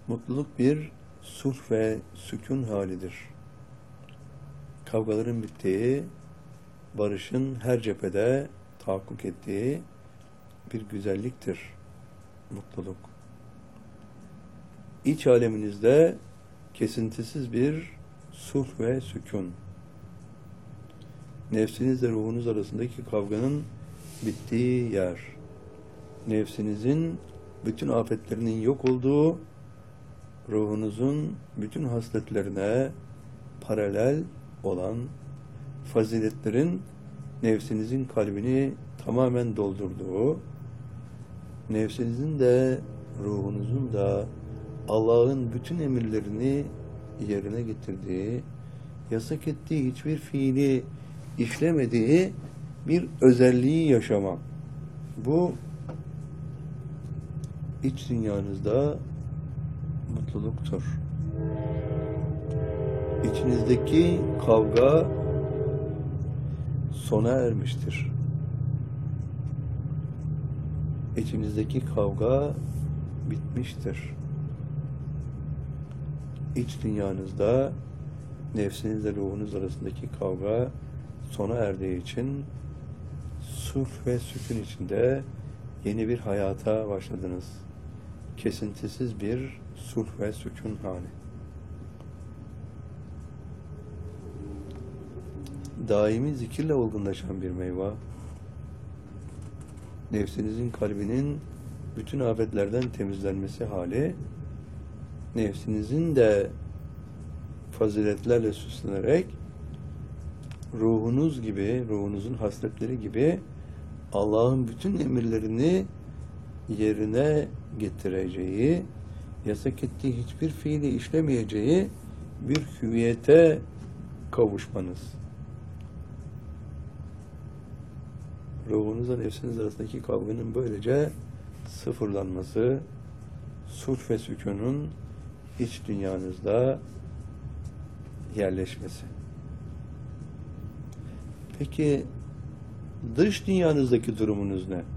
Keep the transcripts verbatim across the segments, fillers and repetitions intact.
Mutluluk bir sulh ve sükun halidir. Kavgaların bittiği, barışın her cephede tahakkuk ettiği bir güzelliktir mutluluk. İç aleminizde kesintisiz bir sulh ve sükun. Nefsinizle ruhunuz arasındaki kavganın bittiği yer. Nefsinizin bütün afetlerinin yok olduğu, ruhunuzun bütün hasletlerine paralel olan faziletlerin nefsinizin kalbini tamamen doldurduğu, nefsinizin de ruhunuzun da Allah'ın bütün emirlerini yerine getirdiği, yasak ettiği hiçbir fiili işlemediği bir özelliği yaşama. Bu iç dünyanızda mutluluktur. İçinizdeki kavga sona ermiştir. İçinizdeki kavga bitmiştir. İç dünyanızda nefsinizle ruhunuz arasındaki kavga sona erdiği için sulh ve sükun içinde yeni bir hayata başladınız. Kesintisiz bir sulh ve sükun hali. Daimi zikirle olgunlaşan bir meyve, nefsinizin kalbinin bütün afetlerden temizlenmesi hali, nefsinizin de faziletlerle süslenerek ruhunuz gibi, ruhunuzun hasletleri gibi Allah'ın bütün emirlerini yerine getireceği, yasak ettiği hiçbir fiili işlemeyeceği bir hüviyete kavuşmanız. Ruhunuzla nefsiniz arasındaki kavganın böylece sıfırlanması, sulh ve sükunun iç dünyanızda yerleşmesi. Peki dış dünyanızdaki durumunuz ne?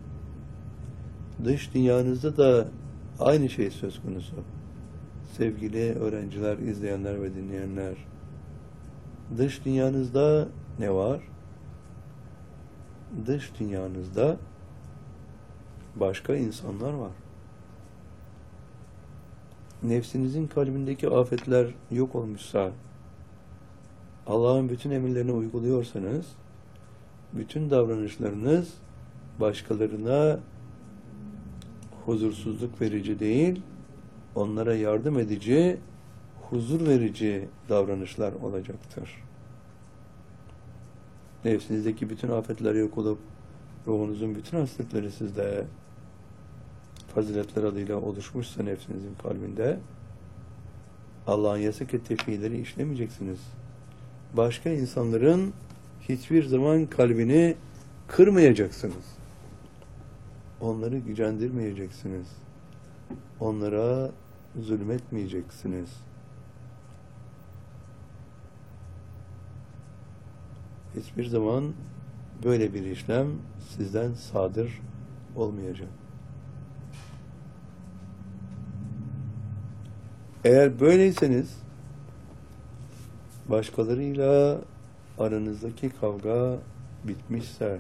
Dış dünyanızda da aynı şey söz konusu. Sevgili öğrenciler, izleyenler ve dinleyenler, dış dünyanızda ne var? Dış dünyanızda başka insanlar var. Nefsinizin kalbindeki afetler yok olmuşsa, Allah'ın bütün emirlerini uyguluyorsanız, bütün davranışlarınız başkalarına huzursuzluk verici değil, onlara yardım edici, huzur verici davranışlar olacaktır. Nefsinizdeki bütün afetler yok olup, ruhunuzun bütün hasletleri sizde faziletler adıyla oluşmuşsa nefsinizin kalbinde, Allah'ın yasak ettiği fiilleri işlemeyeceksiniz. Başka insanların hiçbir zaman kalbini kırmayacaksınız. Onları gücendirmeyeceksiniz. Onlara zulmetmeyeceksiniz. Hiçbir zaman böyle bir işlem sizden sadır olmayacak. Eğer böyleyseniz, başkalarıyla aranızdaki kavga bitmişse,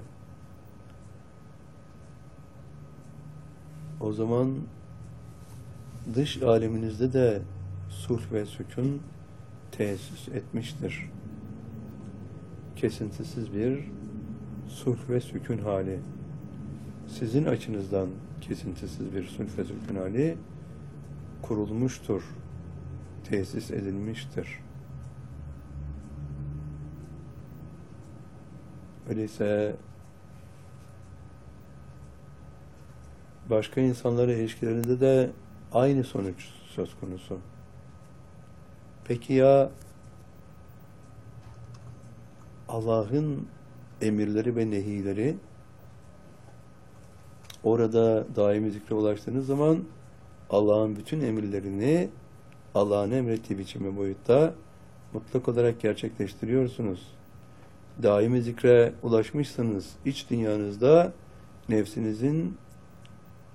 o zaman dış aleminizde de sulh ve sükun tesis etmiştir. Kesintisiz bir sulh ve sükun hali. Sizin açınızdan kesintisiz bir sulh ve sükun hali kurulmuştur, tesis edilmiştir. Öyleyse başka insanlarla ilişkilerinde de aynı sonuç söz konusu. Peki ya Allah'ın emirleri ve nehileri orada daimi zikre ulaştığınız zaman Allah'ın bütün emirlerini Allah'ın emrettiği biçim ve boyutta mutlak olarak gerçekleştiriyorsunuz. Daimi zikre ulaşmışsanız iç dünyanızda nefsinizin